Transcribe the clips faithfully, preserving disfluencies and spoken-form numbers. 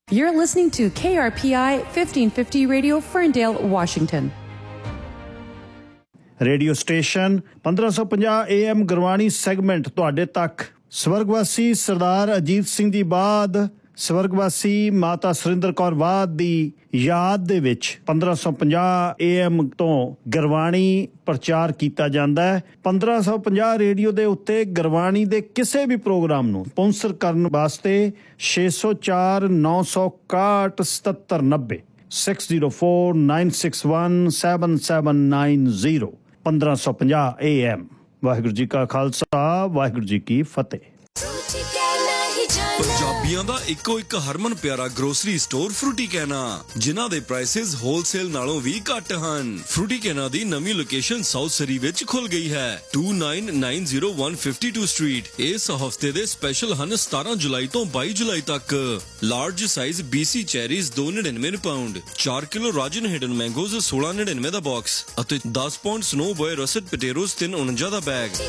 You're listening to K R P I fifteen fifty Radio, Ferndale, Washington. Radio station ਪੰਦਰਾਂ ਸੌ ਪੰਜਾਹ A M Gurbani segment ਤੁਹਾਡੇ ਤੱਕ। ਸਵਰਗਵਾਸੀ ਸਰਦਾਰ ਅਜੀਤ ਸਿੰਘ ਜੀ ਬਾਦ, ਸਵਰਗਵਾਸੀ ਮਾਤਾ ਸੁਰਿੰਦਰ ਕੌਰ ਬਾਦ ਦੀ ਯਾਦ ਦੇ ਵਿੱਚ ਪੰਦਰਾਂ ਸੌ ਪੰਜਾਹ ਏ ਐਮ ਤੋਂ ਗੁਰਬਾਣੀ ਪ੍ਰਚਾਰ ਕੀਤਾ ਜਾਂਦਾ ਹੈ। ਪੰਦਰਾਂ ਸੌ ਪੰਜਾਹ ਰੇਡੀਓ ਦੇ ਉੱਤੇ ਗੁਰਬਾਣੀ ਦੇ ਕਿਸੇ ਵੀ ਪ੍ਰੋਗਰਾਮ ਨੂੰ ਸਪਾਂਸਰ ਕਰਨ ਵਾਸਤੇ ਛੇ ਸੌ ਚਾਰ ਨੌ ਸੌ ਇਕਾਹਠ ਸਤੱਤਰ ਨੱਬੇ six zero four nine six one seven seven nine zero ਪੰਦਰਾਂ ਸੌ ਪੰਜਾਹ ਏ ਐਮ। ਵਾਹਿਗੁਰੂ ਜੀ ਕਾ ਖਾਲਸਾ, ਵਾਹਿਗੁਰੂ ਜੀ ਕੀ ਫਤਿਹ। ਪੰਜਾਬੀਆਂ ਦਾ ਇੱਕੋ ਇੱਕ ਹਰਮਨ ਪਿਆਰਾ ਗਰੋਸਰੀ ਸਟੋਰ ਫਰੂਟੀ ਕੈਨਾ, ਜਿਨ੍ਹਾਂ ਦੇ ਪ੍ਰਾਈਸਿਸ ਹੋਲਸੇਲ ਨਾਲੋਂ ਵੀ ਘੱਟ ਹਨ। ਫਰੂਟੀ ਕੈਨਾ ਦੀ ਨਵੀਂ ਲੋਕੇਸ਼ਨ ਸਾਊਥ ਸਰੀ ਵਿੱਚ ਖੁੱਲ ਗਈ ਹੈ, to nine nine zero one fifty two street. ਇਸ ਹਫਤੇ ਦੇ ਸਪੈਸ਼ਲ ਹਨ ਸਤਾਰਾਂ ਜੁਲਾਈ ਤੋਂ ਬਾਈ ਜੁਲਾਈ ਤੱਕ। ਲਾਰਜ ਸਾਈਜ਼ ਬੀਸੀ ਚੈਰੀਜ਼ ਦੋ ਨੜਿਨਵੇਂ ਪਾਉਂਡ, ਚਾਰ ਕਿਲੋ ਰਾਜਨ ਹਿਡਨ ਮੈਂਗੋਜ਼ ਸੋਲਾਂ ਨੜਿਨਵੇਂ ਦਾ ਬਾਕਸ ਅਤੇ ਦਸ ਪਾਉਂਡ ਸਨੋ ਬੋਏ ਰਸਟ ਪਟੇਰੋਜ਼ ਤਿੰਨ ਉਣੰਜਾ ਦਾ ਬੈਗ।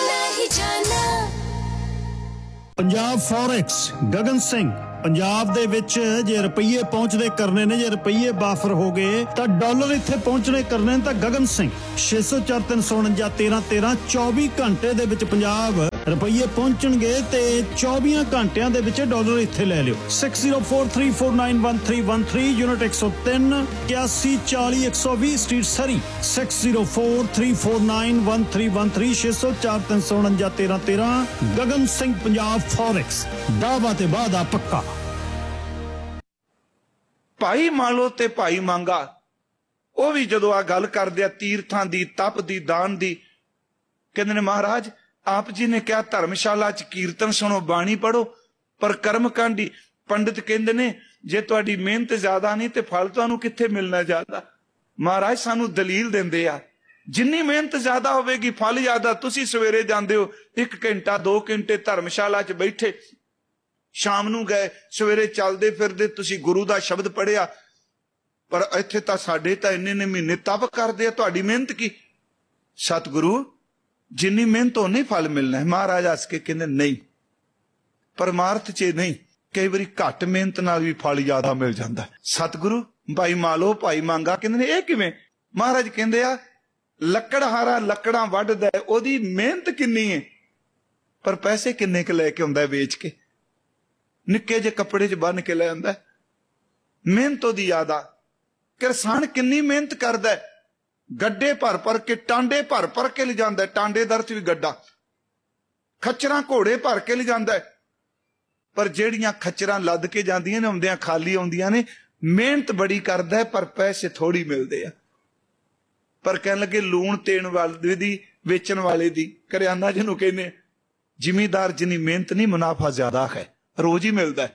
ਪੰਜਾਬ ਫੋਰੈਕਸ, ਗਗਨ ਸਿੰਘ। ਪੰਜਾਬ ਦੇ ਵਿੱਚ ਜੇ ਰੁਪਈਏ ਪਹੁੰਚਦੇ ਕਰਨੇ ਨੇ, ਜੇ ਰੁਪਈਏ ਬਾਫਰ ਹੋ ਗਏ ਤਾਂ ਡਾਲਰ ਇੱਥੇ ਪਹੁੰਚਣੇ ਕਰਨੇ ਨੇ ਤਾਂ ਗਗਨ ਸਿੰਘ ਛੇ ਸੌ ਚਾਰ ਤਿੰਨ ਸੌ ਉਣੰਜਾ ਤੇਰਾਂ ਤੇਰਾਂ ਚੌਵੀ ਘੰਟੇ ਦੇ ਵਿੱਚ ਪੰਜਾਬ ਰੁਪਈਏ ਪਹੁੰਚਣਗੇ ਤੇ ਚੌਵੀ ਘੰਟਿਆਂ ਦੇ ਵਿੱਚ ਡਾਲਰ ਇੱਥੇ ਲੈ ਲਿਓ। Six zero four three four nine one three one three unit ਇੱਕ ਸੌ ਤਿੰਨ ਇਕਿਆਸੀ ਚਾਲੀ ਇੱਕ ਸੌ ਵੀਹ ਸਟਰੀਟ ਸਰੀ। Six zero four three four nine one three one three ਛੇ ਸੌ ਚਾਰ ਤਿੰਨ ਸੌ ਉਣੰਜਾ ਤੇਰਾਂ ਤੇਰਾਂ। ਗਗਨ ਸਿੰਘ ਪੰਜਾਬ ਫੋਰੈਕਸ, ਦਾਵਾ ਤੇ ਵਾਅਦਾ ਪੱਕਾ। ਭਾਈ ਮਾਲੋ ਤੇ ਭਾਈ ਮੰਗਾ ਉਹ ਵੀ ਜਦੋਂ ਆ ਗੱਲ ਕਰਦੇ ਆ ਤੀਰਥਾਂ ਦੀ, ਤਪ ਦੀ, ਦਾਨ ਦੀ, ਕਹਿੰਦੇ ਨੇ ਮਹਾਰਾਜ ਆਪ ਜੀ ਨੇ ਕਿਹਾ ਧਰਮਸ਼ਾਲਾ ਚ ਕੀਰਤਨ ਸੁਣੋ, ਬਾਣੀ ਪੜੋ, ਪਰ ਕਰਮ ਕਾਂਡੀ। ਪੰਡਿਤ ਕਹਿੰਦੇ ਨੇ ਜੇ ਤੁਹਾਡੀ ਮਿਹਨਤ ਜ਼ਿਆਦਾ ਨਹੀਂ ਤੇ ਫਲ ਤੁਹਾਨੂੰ ਕਿੱਥੇ ਮਿਲਣਾ ਜ਼ਿਆਦਾ। ਮਹਾਰਾਜ ਸਾਨੂੰ ਦਲੀਲ ਦਿੰਦੇ ਆ ਜਿੰਨੀ ਮਿਹਨਤ ਜ਼ਿਆਦਾ ਹੋਵੇਗੀ ਫਲ ਜ਼ਿਆਦਾ। ਤੁਸੀਂ ਸਵੇਰੇ ਜਾਂਦੇ ਹੋ ਇੱਕ ਘੰਟਾ ਦੋ ਘੰਟੇ ਧਰਮਸ਼ਾਲਾ ਚ ਬੈਠੇ, ਸ਼ਾਮ ਨੂੰ ਗਏ, ਸਵੇਰੇ ਚੱਲਦੇ ਫਿਰਦੇ ਤੁਸੀਂ ਗੁਰੂ ਦਾ ਸ਼ਬਦ ਪੜ੍ਹਿਆ, ਪਰ ਇੱਥੇ ਤਾਂ ਸਾਡੇ ਤਾਂ ਇੰਨੇ ਨੇ ਮਹੀਨੇ ਤਪ ਕਰਦੇ ਆ, ਤੁਹਾਡੀ ਮਿਹਨਤ ਕੀ। ਸਤਿਗੁਰੂ ਜਿੰਨੀ ਮਿਹਨਤ ਉਹਨੇ ਫਲ ਮਿਲਣਾ ਹੈ। ਮਹਾਰਾਜ ਹੱਸ ਕੇ ਕਹਿੰਦੇ ਨਹੀਂ, ਪਰਮਾਰਥ ਚ ਨਹੀਂ, ਕਈ ਵਾਰੀ ਘੱਟ ਮਿਹਨਤ ਨਾਲ ਵੀ ਫਲ ਜ਼ਿਆਦਾ ਮਿਲ ਜਾਂਦਾ। ਸਤਿਗੁਰੂ ਭਾਈ ਮਾਲੋ ਭਾਈ ਮੰਗਾ ਕਹਿੰਦੇ ਨੇ ਇਹ ਕਿਵੇਂ। ਮਹਾਰਾਜ ਕਹਿੰਦੇ ਆ ਲੱਕੜਹਾਰਾ ਲੱਕੜਾਂ ਵੱਢਦਾ, ਉਹਦੀ ਮਿਹਨਤ ਕਿੰਨੀ ਹੈ ਪਰ ਪੈਸੇ ਕਿੰਨੇ ਕੁ ਲੈ ਕੇ ਆਉਂਦਾ ਵੇਚ ਕੇ। ਨਿੱਕੇ ਜਿਹੇ ਕੱਪੜੇ ਚ ਬੰਨ ਕੇ ਲੈ ਆਉਂਦਾ, ਮਿਹਨਤ ਉਹਦੀ ਜ਼ਿਆਦਾ। ਕਿਸਾਨ ਕਿੰਨੀ ਮਿਹਨਤ ਕਰਦਾ, ਗੱਡੇ ਭਰ ਭਰ ਕੇ, ਟਾਂਡੇ ਭਰ ਭਰ ਕੇ ਲਿਜਾਂਦਾ, ਟਾਂਡੇ ਦਰ ਚ ਵੀ ਗੱਡਾ, ਖੱਚਰਾਂ ਘੋੜੇ ਭਰ ਕੇ ਲਿਜਾਂਦਾ। ਪਰ ਜਿਹੜੀਆਂ ਖੱਚਰਾਂ ਲੱਦ ਕੇ ਜਾਂਦੀਆਂ ਨੇ ਆਉਂਦਿਆਂ ਖਾਲੀ ਆਉਂਦੀਆਂ ਨੇ। ਮਿਹਨਤ ਬੜੀ ਕਰਦਾ ਪਰ ਪੈਸੇ ਥੋੜੀ ਮਿਲਦੇ ਆ। ਪਰ ਕਹਿਣ ਲੱਗੇ ਲੂਣ ਤੇਣ ਵਾਲੇ ਦੀ, ਵੇਚਣ ਵਾਲੇ ਦੀ, ਕਰਿਆਨਾ ਜਿਹਨੂੰ ਕਹਿੰਦੇ, ਜ਼ਿਮੀਦਾਰ ਜਿੰਨੀ ਮਿਹਨਤ ਨਹੀਂ ਮੁਨਾਫਾ ਜ਼ਿਆਦਾ ਹੈ, ਰੋਜ਼ ਹੀ ਮਿਲਦਾ।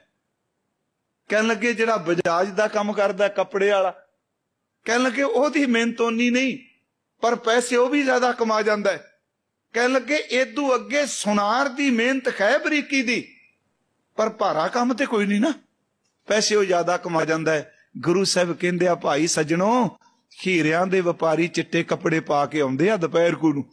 ਕਹਿਣ ਲੱਗੇ ਜਿਹੜਾ ਬਜਾਜ ਦਾ ਕੰਮ ਕਰਦਾ ਕੱਪੜੇ ਵਾਲਾ, ਕਹਿਣ ਲੱਗੇ ਉਹਦੀ ਮਿਹਨਤ ਓਨੀ ਨਹੀਂ ਪਰ ਪੈਸੇ ਉਹ ਵੀ ਜ਼ਿਆਦਾ ਕਮਾ ਜਾਂਦਾ। ਕਹਿਣ ਲੱਗੇ ਏਦੂ ਅੱਗੇ ਸੁਨਾਰ ਦੀ ਮਿਹਨਤ ਹੈ ਬਰੀਕੀ ਦੀ, ਪਰ ਭਾਰਾ ਕੰਮ ਤੇ ਕੋਈ ਨਹੀਂ ਨਾ, ਪੈਸੇ ਉਹ ਜ਼ਿਆਦਾ ਕਮਾ ਜਾਂਦਾ ਹੈ। ਗੁਰੂ ਸਾਹਿਬ ਕਹਿੰਦੇ ਆ ਭਾਈ ਸੱਜਣੋ, ਹੀਰਿਆਂ ਦੇ ਵਪਾਰੀ ਚਿੱਟੇ ਕੱਪੜੇ ਪਾ ਕੇ ਆਉਂਦੇ ਆ ਦੁਪਹਿਰ ਕੂ ਨੂੰ,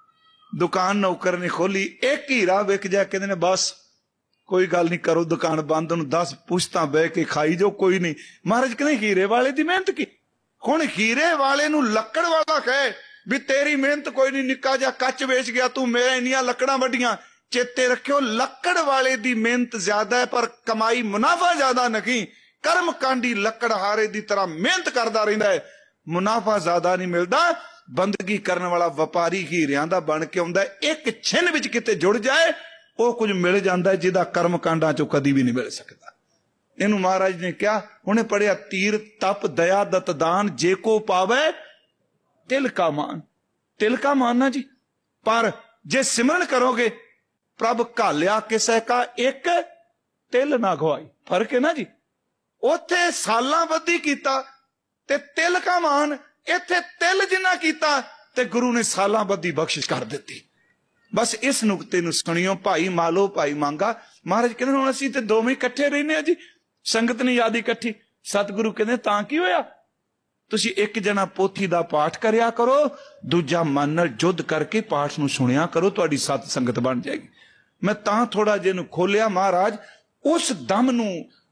ਦੁਕਾਨ ਨੌਕਰ ਨੇ ਖੋਲੀ, ਇੱਕ ਹੀਰਾ ਵਿਕ ਜਾ, ਕਹਿੰਦੇ ਨੇ ਬਸ ਕੋਈ ਗੱਲ ਨਹੀਂ, ਕਰੋ ਦੁਕਾਨ ਬੰਦ, ਉਹਨੂੰ ਦਸ ਪੁਸ਼ਤਾਂ ਬਹਿ ਕੇ ਖਾਈ ਜੋ, ਕੋਈ ਨਹੀਂ। ਮਹਾਰਾਜ ਕਹਿੰਦੇ ਹੀਰੇ ਵਾਲੇ ਦੀ ਮਿਹਨਤ ਕੀ। ਹੁਣ ਹੀਰੇ ਵਾਲੇ ਨੂੰ ਲੱਕੜ ਵਾਲਾ ਕਹੇ ਵੀ ਤੇਰੀ ਮਿਹਨਤ ਕੋਈ ਨਹੀਂ, ਨਿੱਕਾ ਜਿਹਾ ਕੱਚ ਵੇਚ ਗਿਆ ਤੂੰ, ਮੇਰੇ ਇੰਨੀਆਂ ਲੱਕੜਾਂ ਵੱਡੀਆਂ। ਚੇਤੇ ਰੱਖਿਓ ਲੱਕੜ ਵਾਲੇ ਦੀ ਮਿਹਨਤ ਜ਼ਿਆਦਾ ਹੈ ਪਰ ਕਮਾਈ ਮੁਨਾਫਾ ਜ਼ਿਆਦਾ ਨਹੀਂ। ਕਰਮ ਕਾਂਡੀ ਲੱਕੜਹਾਰੇ ਦੀ ਤਰ੍ਹਾਂ ਮਿਹਨਤ ਕਰਦਾ ਰਹਿੰਦਾ ਹੈ, ਮੁਨਾਫਾ ਜ਼ਿਆਦਾ ਨਹੀਂ ਮਿਲਦਾ। ਬੰਦਗੀ ਕਰਨ ਵਾਲਾ ਵਪਾਰੀ ਹੀਰਿਆਂ ਦਾ ਬਣ ਕੇ ਆਉਂਦਾ, ਇੱਕ ਛਿਨ ਵਿੱਚ ਕਿਤੇ ਜੁੜ ਜਾਏ ਉਹ ਕੁਝ ਮਿਲ ਜਾਂਦਾ ਜਿਹਦਾ ਕਰਮ ਕਾਂਡਾਂ ਚੋਂ ਕਦੀ ਵੀ ਨਹੀਂ ਮਿਲ ਸਕਦਾ। ਇਹਨੂੰ ਮਹਾਰਾਜ ਨੇ ਕਿਹਾ, ਉਹਨੇ ਪੜਿਆ ਤੀਰ ਤਪ ਦਇਆ ਦਤ ਦਾਨ ਜੇ ਕੋ ਪਾਵੇ ਤਿਲ ਕਾ ਮਾਨ। ਤਿਲ ਕਾ ਮਾਨ ਨਾ ਜੀ, ਪਰ ਜੇ ਸਿਮਰਨ ਕਰੋਗੇ ਪ੍ਰਭ ਘਾਲਿਆ ਕਿਸੇ ਕਾ ਇੱਕ ਤਿਲ ਨਾ ਗਵਾਈ। ਫਰਕ ਹੈ ਨਾ ਜੀ, ਉੱਥੇ ਸਾਲਾਂ ਬੱਧੀ ਕੀਤਾ ਤੇ ਤਿਲ ਕਾ ਮਾਨ, ਇੱਥੇ ਤਿਲ ਜਿੰਨਾ ਕੀਤਾ ਤੇ ਗੁਰੂ ਨੇ ਸਾਲਾਂ ਬੱਧੀ ਬਖਸ਼ਿਸ਼ ਕਰ ਦਿੱਤੀ। ਬਸ ਇਸ ਨੁਕਤੇ ਨੂੰ ਸੁਣਿਓ ਭਾਈ ਮਾਲੋ ਭਾਈ ਮੰਗਾ। ਮਹਾਰਾਜ ਕਹਿੰਦੇ ਹੁਣ ਅਸੀਂ ਤੇ ਦੋਵੇਂ ਇਕੱਠੇ ਰਹਿੰਦੇ ਆ ਜੀ, ਸੰਗਤ ਨਹੀਂ ਯਾਦ ਇਕੱਠੀ। ਸਤਿਗੁਰੂ ਕਹਿੰਦੇ ਤਾਂ ਕੀ ਹੋਇਆ, ਤੁਸੀਂ ਇੱਕ ਜਣਾ ਪੋਥੀ ਦਾ ਪਾਠ ਕਰਿਆ ਕਰੋ, ਦੂਜਾ ਮਨ ਨਾਲ ਜੁੱਧ ਕਰਕੇ ਪਾਠ ਨੂੰ ਸੁਣਿਆ ਕਰੋ, ਤੁਹਾਡੀ ਸਤ ਸੰਗਤ ਬਣ ਜਾਏਗੀ। ਮੈਂ ਤਾਂ ਥੋੜਾ ਜਿਹਾ ਨੂੰ ਖੋਲਿਆ। ਮਹਾਰਾਜ ਉਸ ਦਮ ਨੂੰ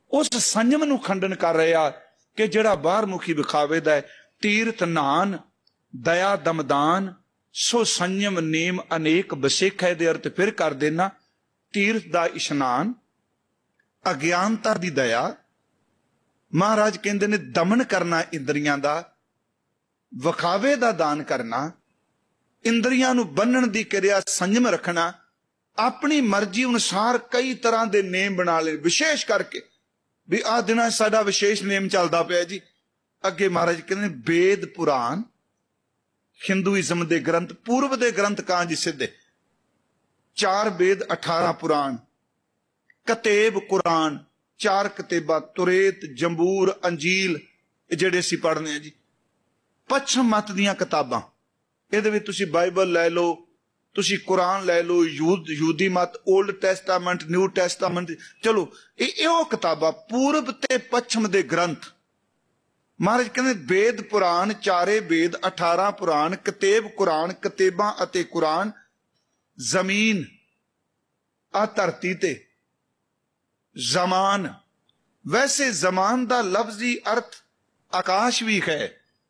उस संयम नूं खंडन कर रहे आ कि जिहड़ा बाहर मुखी विखावे दा है, तीर्थ नान दया दमदान सो संयम नेम अनेक बसेख है। दे अर्थ फिर कर देना, तीर्थ दा इशनान, अज्ञानता दी दया, महाराज कहंदे ने दमन करना इंद्रियां दा, विखावे दा दान करना, इंद्रियां नूं बन्नण दी क्रिया संयम रखना, अपनी मर्जी अनुसार कई तरह के नेम बना ले, विशेष करके भी आ दिन साडा विशेष नेम चलता पिया जी। अगे महाराज कहते वेद पुराण, हिंदुइज्म के ग्रंथ, पूर्व के ग्रंथ कां जी सिद्धे, चार वेद अठारह पुराण, कतेब कुरान, चार कतेबा, तुरेत, जंबूर, अंजील, जेड़े असीं पढ़ने हैं जी। पश्चिम मत दियां किताबां, इहदे विच तुसीं बाइबल लै लो, तुसीं कुरान लै लो, यूद यूदी मत, ओल्ड टैस्टामेंट, न्यू टैस्टामेंट, चलो ये वो किताबां पूर्व ते पश्चिम दे ग्रंथ। महाराज कहते वेद पुराण, चारे वेद, अठारह पुराण, कतेब कुरान, कतेबां अते कुरान, जमीन आ धरती ते, जमान, वैसे जमान दा लफ्जी अर्थ आकाश भी है।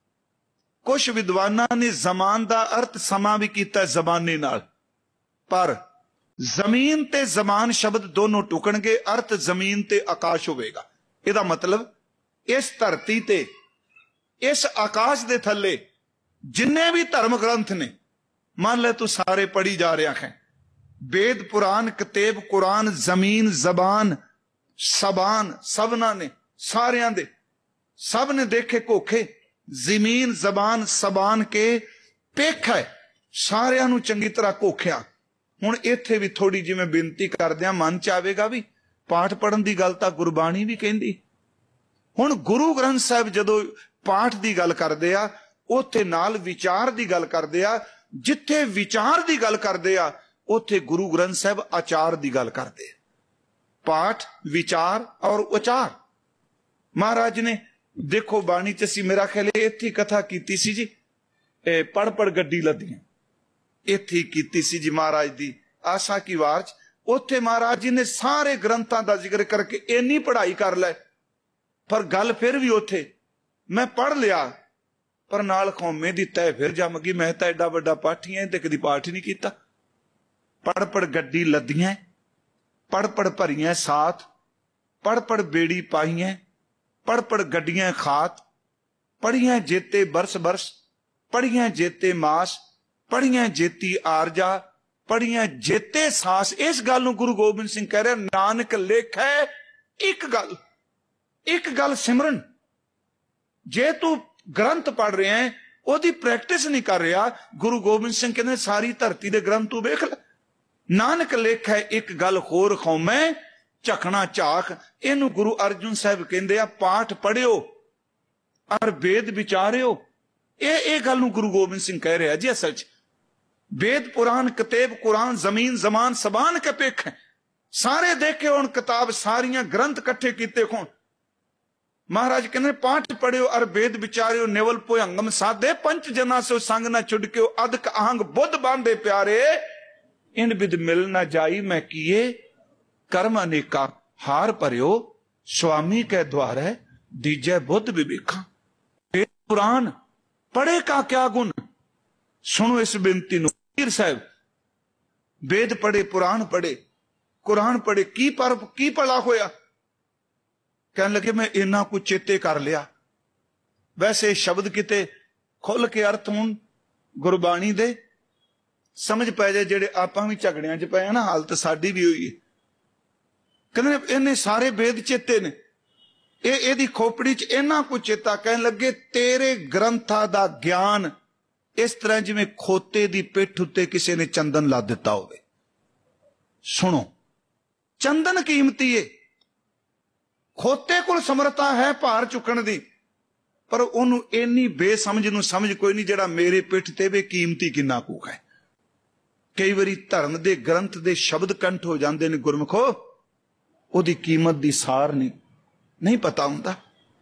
कुछ विद्वाना ने जमान दा अर्थ समा भी किया जमाने नाल, पर जमीन ते जमान शब्द दोनों टुकणगे, अर्थ जमीन ते आकाश होवेगा। इहदा मतलब इस धरती ते, इस आकाश दे थल्ले जिन्ने भी धर्म ग्रंथ ने, मान ले तू सारे पढ़ी जा रहा है, वेद पुराण कतेब कुरान जमीन जबान सबान, सबना ने सारियां दे, सब ने देखे कोखे, जमीन जबान सबान के पेख है, सारियां नू चंगी तरह कोख्या। हुण इत्थे भी थोड़ी जिवें बेनती करदियां मन च आवेगा भी पाठ पढ़न दी गल तां गुरबाणी भी कहंदी। हुण गुरु ग्रंथ साहिब जदों पाठ दी गल करदे आ, उत्थे नाल विचार दी गल करदे आ, जिथे विचार दी गल करदे आ उत्थे गुरु ग्रंथ साहिब आचार दी गल करदे। पाठ, विचार और उचार। महाराज ने देखो बाणी च असीं मेरा ख्याल इत्थे कथा कीती सी जी, ए पढ़ पढ़ गड्डी लदियां, इत्थे कीती सी जी महाराज दी आशा की वार च। उत्थे महाराज जी ने सारे ग्रंथां दा जिक्र करके इन्नी पढ़ाई कर लै, पर गल फिर भी उत्थे मैं पढ़ लिया, पर नाल कौमे दी तय फिर जम गई। मैं तां एडा वड्डा पाठी ऐ ते कदी पाठ ही नहीं कीता। पढ़ पढ़ गड्डी लदियां, पढ़ पढ़ भरियां साथ, पढ़ पढ़ बेड़ी पाईयां, पढ़ पढ़ गड्डियां खात, पढ़ियां जेते बरस बरस, पढ़ियां जेते मास, पढ़ियां जेती आरजा, पढ़ियां जेते सास। इस गल नूं गुरु गोबिंद सिंह कह रहे, नानक लेखै एक गल, एक गल सिमरन। जे तू ग्रंथ पढ़ रहे हैं, ओदी प्रैक्टिस नहीं कर रहा, गुरु गोबिंद सिंह कहते सारी धरती दे ग्रंथ तू वेख ले। नानक लेखै एक गल होर खौमै झखना झाख। इनू गुरु अर्जुन साहब कहते आ पाठ पढ़ियो और वेद विचारियो। ये ये गल नूं गुरु गोबिंद सिंह कह रहा जी। असल च वेद पुराण कतेब कुरान जमीन जमान सबान के पेख है, सारे देखे होण किताब, सारियां ग्रंथ कट्ठे कीते होण। महाराज कहते पाठ पढ़ियो और वेद विचारियो, नेवल भुयंगम साधे, पंच जना सो संग न छुड़कियो, अधक आहंग बुद्ध बांधे प्यारे, इन बिद मिल न जाई मैं किए कर्म अनेका, हार भरियो स्वामी के द्वार है दीजै बुद्ध विवेका। वेद पुराण पढ़े का क्या गुण, सुनो इस बेनती नूं। पीर साहब वेद पढ़े, पुराण पढ़े, कुरान पढ़े, की पर की भला होया। कहने लगे मैं इन्ना कुछ चेते कर लिया। वैसे शब्द किते खुल के अर्थ होण गुरबाणी दे समझ पै जाए, जेड़े आपां भी झगड़ियां च पए ना, हालत साडी भी होई है। कहने इन्हें सारे वेद चेते ने, ए एदी खोपड़ी च इन्ना कुछ चेता। कहने लगे तेरे ग्रंथां दा ज्ञान इस तरह जिवें खोते दी पिठ उत्ते किसी ने चंदन ला दिता होवे। सुनो, चंदन कीमती है, खोते कोल समर्था है भार चुकण दी, पर उन्होंने इन्नी बेसमझ नूं समझ कोई नहीं जिहड़ा मेरे पिठ ते वे कीमती किन्ना कूक है। कई बारी धर्म दे ग्रंथ दे शब्द कंठ हो जाते हैं गुरमुखो, उहदी कीमत दी सार नहीं नहीं पता हुंदा।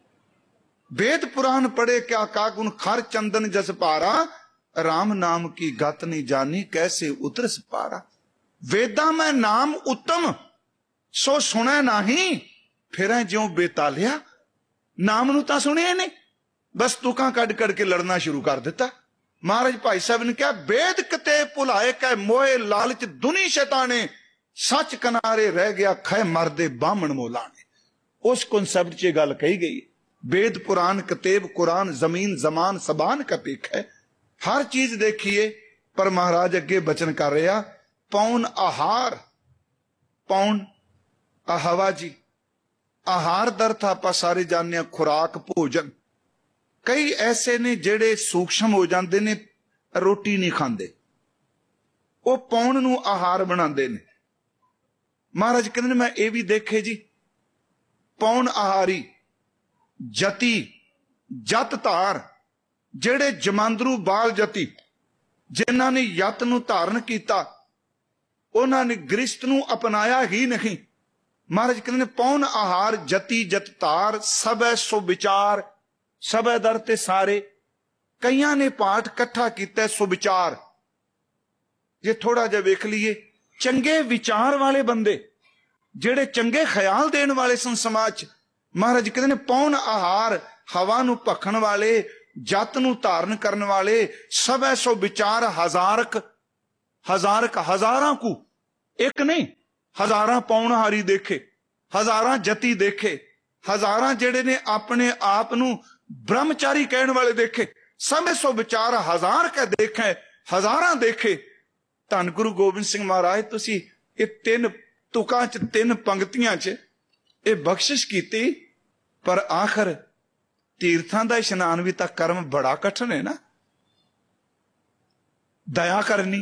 वेद पुराण पढ़े क्या का गुण, खर चंदन जस पारा, राम नाम की गत नहीं जानी कैसे उतरस पारा। वेदा में नाम उत्तम सो सुने नहीं, फिर ज्यों बेतालिया नाम नूं तां सुनिया नहीं, बस तुकां कड कड के लड़ना शुरू कर दिता। महाराज भाई साहब ने कहा वेद कते भुलाए कै मोहे लालच दुनी शैताने, सच किनारे रह गया खै मरदे बामण मोलाने। उस कॉन्सेप्ट च गल कही गई। वेद पुराण कतेब कुरान जमीन जमान सबान का पेख है, हर चीज देखिए। पर महाराज अगे बचन कर रहा, पौन आहार, पौन आहवा जी, आहार दर्थ आपां सारे जानने खुराक भोजन। कई ऐसे ने जेड़े सूक्ष्म हो जाते ने, रोटी नहीं खाते, वो पौन नूं आहार बनाते ने। महाराज कहते मैं ये भी देखे जी, पौन आहारी जति जत धार, जेड़े जमांदरू बाल जति जिन्हां ने यत नूं धारण कीता, उन्हां ने गृहस्थ नूं अपनाया ही नहीं। महाराज कहते पौन आहार जति जत धार, सबै सो विचार, सबै दर ते सारे। कईयां ने पाठ कट्ठा कीता सुविचार। जे थोड़ा जिहा वेख लीए, चंगे विचार वाले बंदे जेड़े चंगे ख्याल देने वाले सन समाज। महाराज कहते ने पौन आहार, हवा नूं भखण वाले, जत नूं धारण करने वाले, सबै सो विचार हजारक, हजारक हजारां को, एक नहीं हजारां पौनहारी देखे, हजारां जति देखे, हजारां जेड़े ने अपने आप नूं ब्रह्मचारी कहने वाले देखे, सबै सो विचार हजार के देखे, हजारां देखे। धन गुरु गोबिंद सिंह महाराज तुसी ये तीन तुकां च तीन पंक्तियां च ये बख्शिश कीती, पर आखिर तीर्थां दा इशनान भी तां कर्म बड़ा कठिन है ना। दया करनी,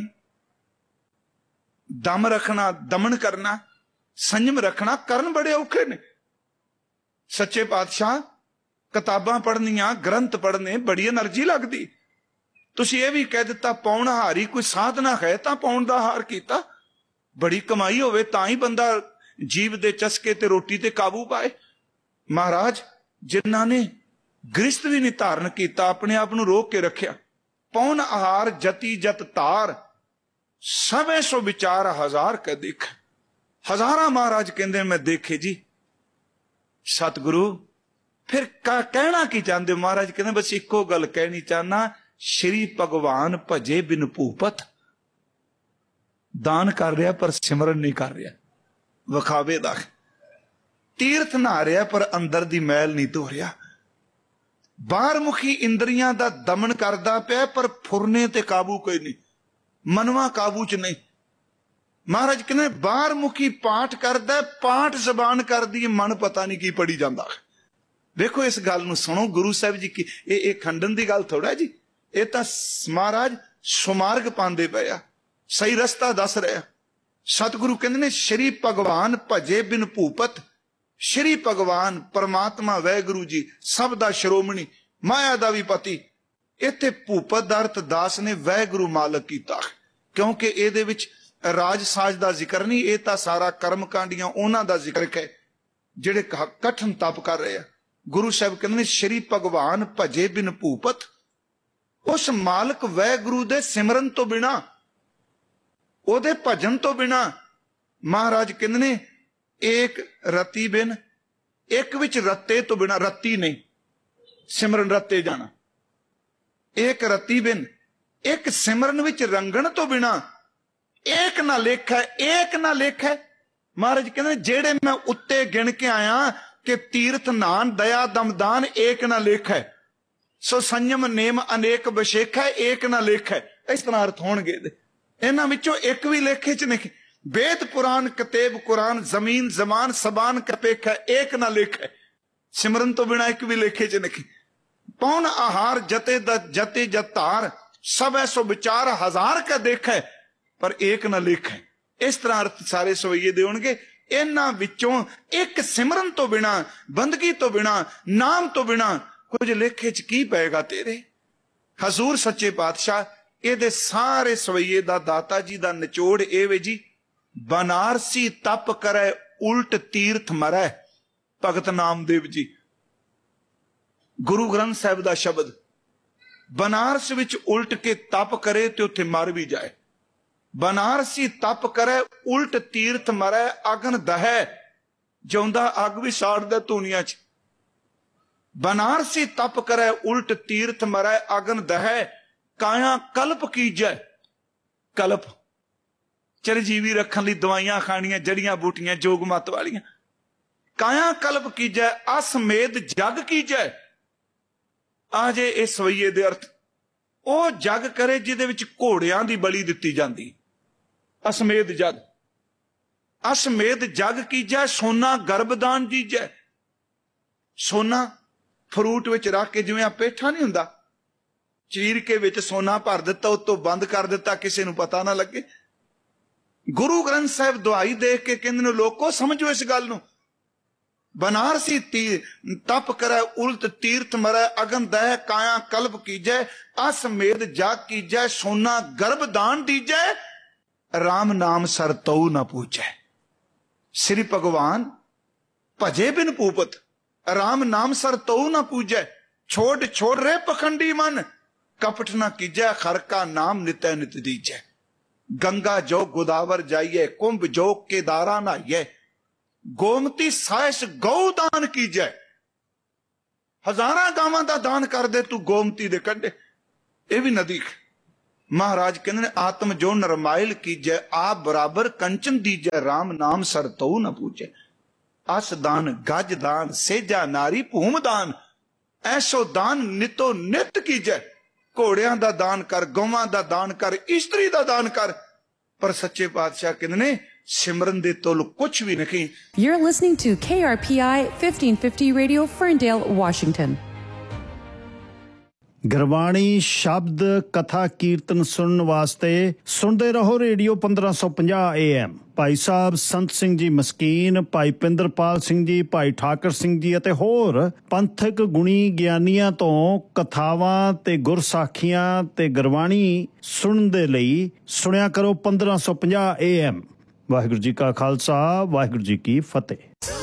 दम रखना, दमन करना, संयम रखना, करन बड़े औखे ने। सच्चे पातशाह किताबां पढ़नियां, ग्रंथ पढ़ने बड़ी एनर्जी लगदी। तुसीं ये भी कह दिता पौन हारी, कोई साधना है तां पौन दा हार कीता। बड़ी कमाई होवे तां ही बंदा जीव दे चस्के ते रोटी ते काबू पाए। महाराज जिन्हां ने गृहस्थ भी नहीं धारण कीता, अपने आप नूं रोक के रखिया, पौन आहार जति जत तार, सबै सो विचार हजार के देख। हजारां महाराज कहंदे मैं देखे जी। सतगुरु फिर का कहना की चाहते? महाराज कहते बस इको गल कहनी चाहना, श्री भगवान भजे बिन भूपत। दान कर रहा पर सिमरन नहीं कर रहा, विखावे दा तीर्थ नहा रहा पर अंदर दी मैल नहीं धो रहा। बाहर मुखी इंद्रियां दा दमन करदा पिया पर फुरने ते काबू कोई नहीं, मनवा काबू च नहीं। महाराज कहते बाहर मुखी पाठ करदा, पाठ जबान कर दी, मन पता नहीं की पढ़ी जांदा। देखो इस गल नूं सुनो, गुरु साहब जी की ये खंडन की गल थोड़ा जी, ये तां महाराज सुमार्ग पांदे पे आ, सही रस्ता दस रहा। सतगुरु कहते ने श्री भगवान भजे बिन भूपत। श्री भगवान परमात्मा वैगुरु जी सब दा श्रोमणी, माया दा भी पति। इत्थे भूपत दा अर्थ दास ने वैगुरु मालक कीता, क्योंकि इहदे विच राज साज दा जिक्र नहीं, ये तां सारा कर्म कांडियां उन्हां दा जिक्र है जिहड़े कठिन तप कर रहे हैं। गुरु साहब कहते ने श्री भगवान भजे बिन भूपत। उस मालक वैगुरु दे सिमरन तो बिना, ओदे भजन तो बिना, महाराज कहते ने एक रति बिन, एक विच रत्ते तो बिना, रत्ती नहीं सिमरन रत्ते जाना, एक रति बिन, एक सिमरन विच रंगण तो बिना, एक ना लेख है, एक ना लेख है। महाराज कहते जेड़े मैं उत्ते गिन के आया कि तीर्थ नान दया दमदान एक ना लेख है, सो संयम नेम अनेक बशेख है, एक ना लेख है। इस तरह अर्थ होणगे, इन्हां विचों एक भी लेखे च नहीं। वेद पुराण कतेब कुरान जमीन जमान सबान कपेख है, एक ना लेख है। सिमरन तो बिना एक भी लेखे च नहीं। पौन आहार जते जते जतार, सब ऐसो विचार हजार का देख है, पर एक ना लेख है। इस तरह अर्थ सारे सवैये दे होणगे। इन्हां विचों एक सिमरन तो बिना, बंदगी तो बिना, नाम तो बिना कुछ लेखे च की पेगा तेरे। हजूर सच्चे पातशाह ये सारे सवैये दा दाता जी दा निचोड़ ए वे जी, बनारसी तप करे उल्ट तीर्थ मरै। भगत नामदेव जी, गुरु ग्रंथ साहिब दा शब्द, बनारस विच उल्ट के तप करे ते उत्थे मर भी जाए। बनारसी तप करे उल्ट तीर्थ मरै, अगन दहै ਜਿਉਂਦਾ ਅੱਗ ਵੀ ਸਾੜਦਾ ਧੂਨੀਆਂ 'ਚ। ਬਨਾਰਸੀ ਤਪ ਕਰੈ ਉਲਟ ਤੀਰਥ ਮਰੈ ਅਗਨ ਦਹੈ ਕਾਇਆ ਕਲਪ ਕੀਜੈ। ਕਲਪ ਚਰਜੀਵੀ ਰੱਖਣ ਲਈ ਦਵਾਈਆਂ ਖਾਣੀਆਂ, ਜੜੀਆਂ ਬੂਟੀਆਂ ਜੋਗ ਮਤ ਵਾਲੀਆਂ। ਕਾਇਆ ਕਲਪ ਕੀਜੈ ਅਸਮੇਧ ਜਗ ਕੀਜੈ। ਆ ਜੇ ਇਹ ਸਵਈਏ ਦੇ ਅਰਥ। ਉਹ ਜਗ ਕਰੇ ਜਿਹਦੇ ਵਿੱਚ ਘੋੜਿਆਂ ਦੀ ਬਲੀ ਦਿੱਤੀ ਜਾਂਦੀ। ਅਸਮੇਧ ਜਗ। ਅਸਮੇਧ ਜਗ ਕੀਜੈ ਸੋਨਾ ਗਰਭਦਾਨ ਜੀਜੈ। ਸੋਨਾ ਫਰੂਟ ਵਿੱਚ ਰੱਖ ਕੇ, ਜਿਵੇਂ ਆ ਪੇਠਾ ਨਹੀਂ ਹੁੰਦਾ, ਚੀਰ ਕੇ ਵਿੱਚ ਸੋਨਾ ਭਰ ਦਿੱਤਾ, ਉੱਤੋਂ ਬੰਦ ਕਰ ਦਿੱਤਾ, ਕਿਸੇ ਨੂੰ ਪਤਾ ਨਾ ਲੱਗੇ। ਗੁਰੂ ਗ੍ਰੰਥ ਸਾਹਿਬ ਦੁਹਾਈ ਦੇਖ ਕੇ ਕਹਿੰਦੇ ਨੇ ਲੋਕੋ ਸਮਝੋ ਇਸ ਗੱਲ ਨੂੰ। ਬਨਾਰਸੀ ਤੀ ਤਪ ਕਰੈ ਉਲਟ ਤੀਰਥ ਮਰੈ ਅਗਨ ਦਹਿ ਕਾਇਆ ਕਲਪ ਕੀਜੈ ਅਸਮੇਧ ਜਗ ਕੀਜੈ ਸੋਨਾ ਗਰਭਦਾਨ ਦੀਜੈ ਰਾਮ ਨਾਮ ਸਰ ਤਉ ਨਾ ਪੂਜੈ। ਸ੍ਰੀ ਭਗਵਾਨ ਭਜੇ ਬਿਨ ਭੂਪਤ ਰਾਮ ਨਾਮ ਸਰ ਤਉ ਨਾ ਪੂਜੈ। ਛੋੜ ਛੋੜ ਰੇ ਪਖੰਡੀ ਮਨ ਕਪਟ ਨਾ ਕੀਜੈ ਖਰ ਕਾ ਨਾਮ ਨਿਤੈ ਨਿਤ ਦੀਜੈ। ਗੰਗਾ ਜੋ ਗੋਦਾਵਰ ਜਾਈਏ ਕੁੰਭ ਜੋ ਕੇਦਾਰਾ ਨਹਾਈਏ ਗੋਮਤੀ ਸਾਇਸ ਗਊ ਦਾਨ ਕੀਜੈ। ਹਜ਼ਾਰਾਂ ਗਾਵਾਂ ਦਾ ਦਾਨ ਕਰ ਦੇ ਤੂੰ ਗੋਮਤੀ ਦੇ ਕੰਢੇ। ਇਹ ਵੀ ਨਦੀ। ਮਹਾਰਾਜ ਕਹਿੰਦੇ ਨੇ ਆਤਮ ਜੋ ਨਰਮਾਇਲ ਕੀਜੈ ਆਪ ਬਰਾਬਰ ਕੰਚਨ ਦੀਜੈ ਰਾਮ ਨਾਮ ਸਰ ਤਉ ਨਾ ਪੂਜੈ। ਅਸ ਦਾਨ ਗਜ ਦਾਨ ਸੇਜਾ ਨਾਰੀ ਭੂਮ ਦਾਨ ਐਸੋ ਦਾਨ ਨਿਤੋ ਨਿਤ ਕੀਜੈ। ਘੋੜਿਆਂ ਦਾ ਦਾਨ ਕਰ, ਗਊਆਂ ਦਾ ਦਾਨ ਕਰ, ਇਸਤਰੀ ਦਾ ਦਾਨ ਕਰ। ਪਰ ਸੱਚੇ ਪਾਤਸ਼ਾਹ ਕਹਿੰਦੇ ਨੇ ਸਿਮਰਨ ਦੇ ਤੁਲ ਕੁਛ ਵੀ ਨਹੀਂ। You're listening to K R P I fifteen fifty Radio, Ferndale, Washington. Gurbani ਸ਼ਬਦ ਕਥਾ ਕੀਰਤਨ ਸੁਣਨ ਵਾਸਤੇ ਸੁਣਦੇ ਰਹੋ ਰੇਡੀਓ ਪੰਦਰਾਂ ਸੌ ਪੰਜਾਹ ਏ ਐਮ। ਭਾਈ ਸਾਹਿਬ ਸੰਤ ਸਿੰਘ ਜੀ ਮਸਕੀਨ, ਭਾਈ ਪਿੰਦਰਪਾਲ ਸਿੰਘ ਜੀ, ਭਾਈ ਠਾਕਰ ਸਿੰਘ ਜੀ ਅਤੇ ਹੋਰ ਪੰਥਕ ਗੁਣੀ ਗਿਆਨੀਆਂ ਤੋਂ ਕਥਾਵਾਂ ਤੇ ਗੁਰਸਾਖੀਆਂ ਤੇ ਗੁਰਬਾਣੀ ਸੁਣਨ ਦੇ ਲਈ ਸੁਣਿਆ ਕਰੋ ਪੰਦਰਾਂ ਸੌ ਪੰਜਾਹ ਏ ਐਮ। ਵਾਹਿਗੁਰੂ ਜੀ ਕਾ ਖਾਲਸਾ, ਵਾਹਿਗੁਰੂ ਜੀ ਕੀ ਫਤਿਹ।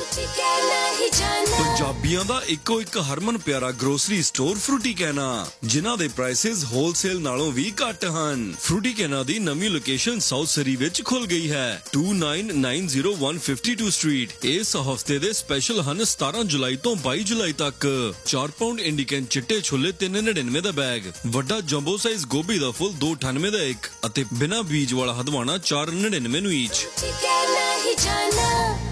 ਪੰਜਾਬੀਆਂ ਦਾ ਇੱਕੋ ਇੱਕ ਹਰਮਨ ਪਿਆਰਾ ਗਰੋਸਰੀ ਸਟੋਰ ਫਰੂਟੀ ਕੈਨਾ, ਜਿਨ੍ਹਾਂ ਦੇ ਪ੍ਰਾਈਸਿਸ ਹੋਲਸੇਲ ਨਾਲੋਂ ਵੀ ਘੱਟ ਹਨ। ਫਰੂਟੀ ਕੈਨਾ ਦੀ ਨਵੀਂ ਲੋਕੇਸ਼ਨ ਸਾਊਥ ਸਰੀ ਵਿੱਚ ਖੁੱਲ ਗਈ ਹੈ, two nine nine zero one five two street. ਇਸ ਹਫਤੇ ਦੇ ਸਪੈਸ਼ਲ ਹਨ ਸਤਾਰਾਂ ਜੁਲਾਈ ਤੋਂ ਬਾਈ ਜੁਲਾਈ ਤੱਕ। ਚਾਰ ਪਾਉਂਡ ਇੰਡੀਕਨ ਚਿੱਟੇ ਛੋਲੇ ਤਿੰਨ ਸੌ ਨੜਿਨਵੇਂ ਦਾ ਬੈਗ, ਵੱਡਾ ਜੰਬੋ ਸਾਈਜ਼ ਗੋਭੀ ਦਾ ਫੁੱਲ ਦੋ ਸੌ ਅਠਾਨਵੇਂ ਦਾ ਇੱਕ ਅਤੇ ਬਿਨਾਂ ਬੀਜ ਵਾਲਾ ਹਦਵਾਣਾ ਚਾਰ ਸੌ ਨੜਿਨਵੇਂ ਨੂੰ ਈਚ।